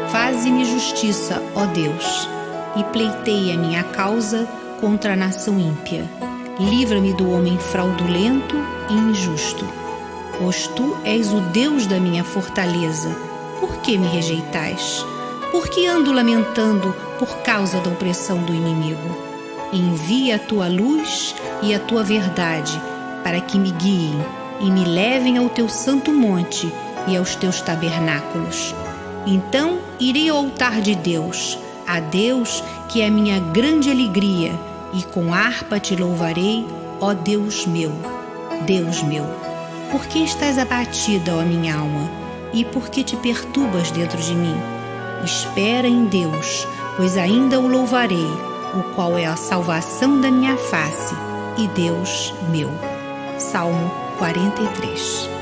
Faze-me justiça, ó Deus, e pleiteia a minha causa contra a nação ímpia. Livra-me do homem fraudulento e injusto. Pois tu és o Deus da minha fortaleza. Por que me rejeitais? Por que ando lamentando por causa da opressão do inimigo? Envia a tua luz e a tua verdade para que me guiem e me levem ao teu santo monte e aos teus tabernáculos. Então irei ao altar de Deus, a Deus que é a minha grande alegria, e com harpa te louvarei, ó Deus meu, Deus meu. Por que estás abatida, ó minha alma, e por que te perturbas dentro de mim? Espera em Deus, pois ainda o louvarei, o qual é a salvação da minha face, e Deus meu. Salmo 43.